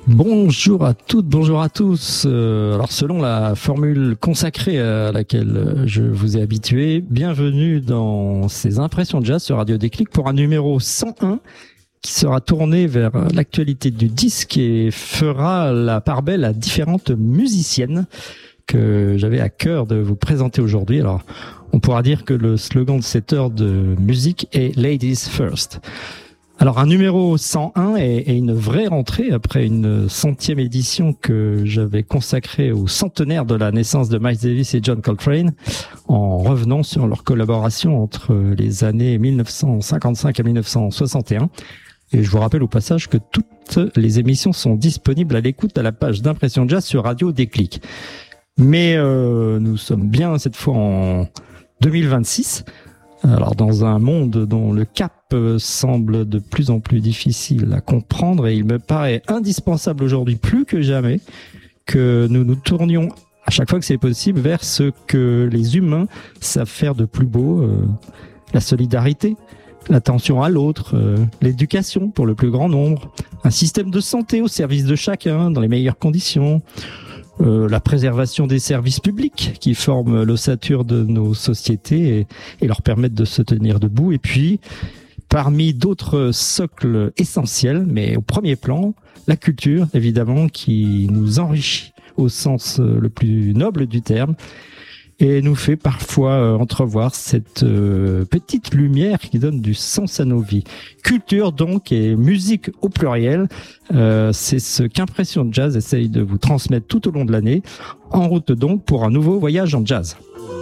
Bonjour à toutes, bonjour à tous. Alors selon la formule consacrée à laquelle je vous ai habitué, bienvenue dans ces impressions de jazz sur Radio Déclic pour un numéro 101 qui sera tourné vers l'actualité du disque et fera la part belle à différentes musiciennes que j'avais à cœur de vous présenter aujourd'hui. Alors on pourra dire que le slogan de cette heure de musique est Ladies First. Alors un numéro 101 est une vraie rentrée après une 100e édition que j'avais consacrée au centenaire de la naissance de Miles Davis et John Coltrane en revenant sur leur collaboration entre les années 1955 et 1961. Et je vous rappelle au passage que toutes les émissions sont disponibles à l'écoute à la page d'Impression Jazz sur Radio Déclic. Mais nous sommes bien cette fois en 2026. Alors dans un monde dont le cap semble de plus en plus difficile à comprendre, et il me paraît indispensable aujourd'hui plus que jamais que nous nous tournions à chaque fois que c'est possible vers ce que les humains savent faire de plus beau, la solidarité, l'attention à l'autre, l'éducation pour le plus grand nombre, un système de santé au service de chacun dans les meilleures conditions, la préservation des services publics qui forment l'ossature de nos sociétés et leur permettent de se tenir debout. Et puis, parmi d'autres socles essentiels, mais au premier plan, la culture, évidemment, qui nous enrichit au sens le plus noble du terme et nous fait parfois entrevoir cette petite lumière qui donne du sens à nos vies. Culture donc et musique au pluriel, c'est ce qu'Impression de Jazz essaye de vous transmettre tout au long de l'année, en route donc pour un nouveau voyage en jazz.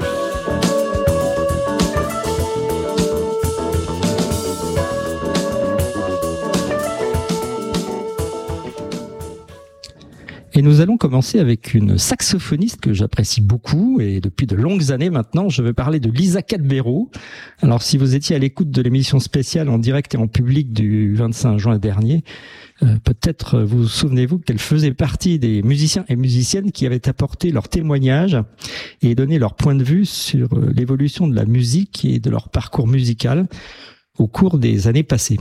Et nous allons commencer avec une saxophoniste que j'apprécie beaucoup et depuis de longues années maintenant, je veux parler de Lisa Cadbero. Alors si vous étiez à l'écoute de l'émission spéciale en direct et en public du 25 juin dernier, peut-être vous souvenez-vous qu'elle faisait partie des musiciens et musiciennes qui avaient apporté leur témoignage et donné leur point de vue sur l'évolution de la musique et de leur parcours musical au cours des années passées.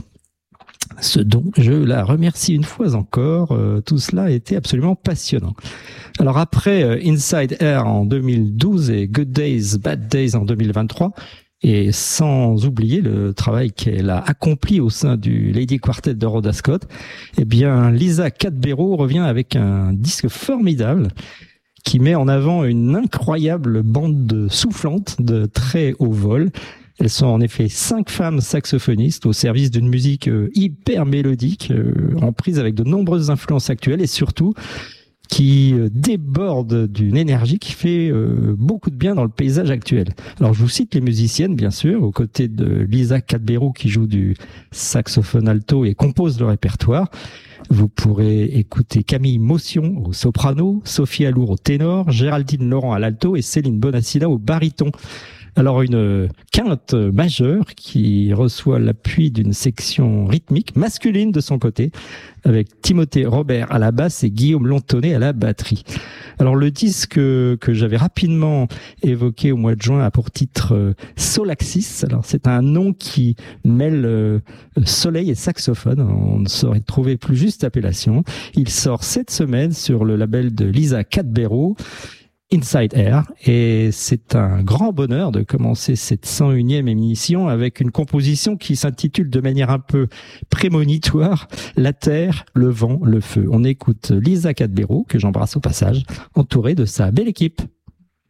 Ce dont je la remercie une fois encore, tout cela a été absolument passionnant. Alors après Inside Air en 2012 et Good Days, Bad Days en 2023, et sans oublier le travail qu'elle a accompli au sein du Lady Quartet de Rhoda Scott, eh bien Lisa Cadbero revient avec un disque formidable qui met en avant une incroyable bande soufflante de très haut vol. Elles sont en effet 5 femmes saxophonistes au service d'une musique hyper mélodique, en prise avec de nombreuses influences actuelles et surtout qui déborde d'une énergie qui fait beaucoup de bien dans le paysage actuel. Alors je vous cite les musiciennes bien sûr, aux côtés de Lisa Cadbero qui joue du saxophone alto et compose le répertoire. Vous pourrez écouter Camille Motion au soprano, Sophie Alour au ténor, Géraldine Laurent à l'alto et Céline Bonassina au baryton. Alors une quinte majeure qui reçoit l'appui d'une section rythmique masculine de son côté, avec Timothée Robert à la basse et Guillaume Lontonnet à la batterie. Alors le disque que j'avais rapidement évoqué au mois de juin a pour titre Solaxis. Alors c'est un nom qui mêle soleil et saxophone. On ne saurait trouver plus juste appellation. Il sort cette semaine sur le label de Lisa Cadbero, Inside Air, et c'est un grand bonheur de commencer cette 101e émission avec une composition qui s'intitule de manière un peu prémonitoire La terre, le vent, le feu. On écoute Lisa Cadbero, que j'embrasse au passage, entourée de sa belle équipe.